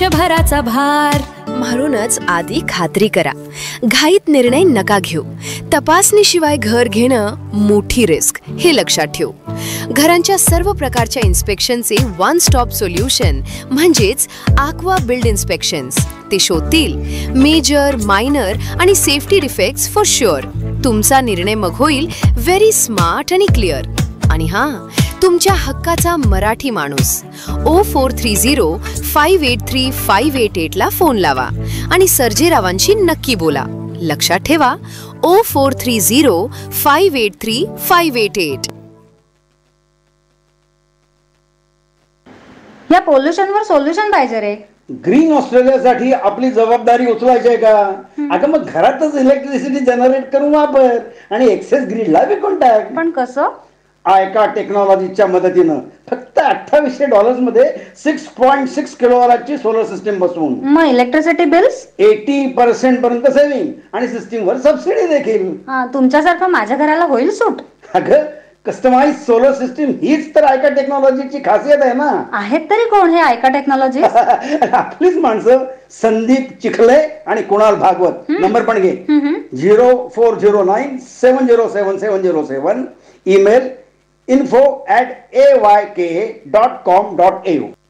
वर्षभराचा भार. म्हणूनच आधी खात्री करा, घाईत निर्णय नका घेऊ. तपासणीशिवाय घर घेणं मोठी रिस्क, हे लक्षात ठेवू. घरांच्या सर्व प्रकारच्या इन्स्पेक्शनचे वन स्टॉप सोल्युशन म्हणजेच आक्वा बिल्ड इन्स्पेक्शन्स. ते शोधतील मेजर, मायनर आणि सेफ्टी डिफेक्ट्स फॉर शुअर. तुमचा निर्णय मग होईल व्हेरी स्मार्ट आणि क्लिअर. आणि तुमच्या हक्काचा मराठी माणूस 0430583588 ला फोन लावा आणि सर्जेरावांशी नक्की बोला. लक्षात ठेवा, 0430583588. या पोल्युशनवर सोल्युशन पाहिजे रे. ग्रीन ऑस्ट्रेलियासाठी आपली जबाबदारी उचलायची आहे का? अगं मग घरातच इलेक्ट्रिसिटी जनरेट करून वापर आणि एक्सेस ग्रीडला विकून टाक. पण कसं? आयका टेक्नॉलॉजीच्या मदतीनं फक्त $2800 मध्ये 6.6 किलोवॅटची सोलर सिस्टीम बसवून मग इलेक्ट्रिसिटी बिल्स 80% पर्यंत सेव्हिंग आणि सिस्टीमवर सबसिडी देखील. तुमच्यासारखं माझ्या घराला होईल सूट. अगं कस्टमाइज सोलर सिस्टीम हीच तर आयका टेक्नॉलॉजीची खासियत आहे ना. आहेत तरी कोण हे आयका टेक्नॉलॉजी? आपलीच माणसं, संदीप चिखले आणि कुणाल भागवत. नंबर पण घे, 0409707707. Email info@ayka.com.au.